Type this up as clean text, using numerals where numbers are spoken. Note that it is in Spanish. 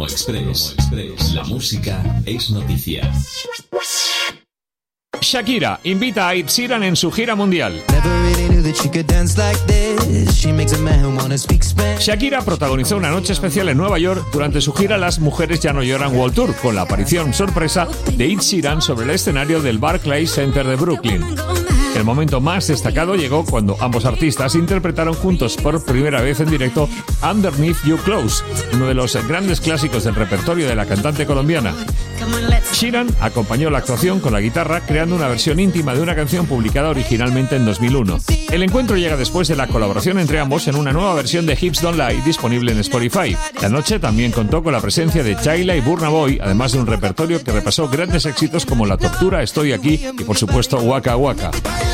Promo Express. La música es noticia. Shakira invita a Ed Sheeran en su gira mundial. Shakira protagonizó una noche especial en Nueva York durante su gira Las Mujeres Ya No Lloran World Tour, con la aparición sorpresa de Ed Sheeran sobre el escenario del Barclays Center de Brooklyn. El momento más destacado llegó cuando ambos artistas interpretaron juntos por primera vez en directo Underneath Your Clothes, uno de los grandes clásicos del repertorio de la cantante colombiana. Sheeran acompañó la actuación con la guitarra, creando una versión íntima de una canción publicada originalmente en 2001. El encuentro llega después de la colaboración entre ambos en una nueva versión de Hips Don't Lie disponible en Spotify. La noche también contó con la presencia de Chayla y Burna Boy, además de un repertorio que repasó grandes éxitos como La Tortura, Estoy Aquí y por supuesto Waka Waka.